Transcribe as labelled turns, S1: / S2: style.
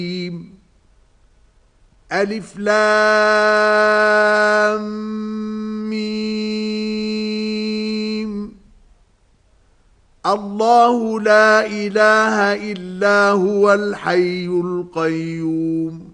S1: ألف لام ميم الله لا إله إلا هو الحي القيوم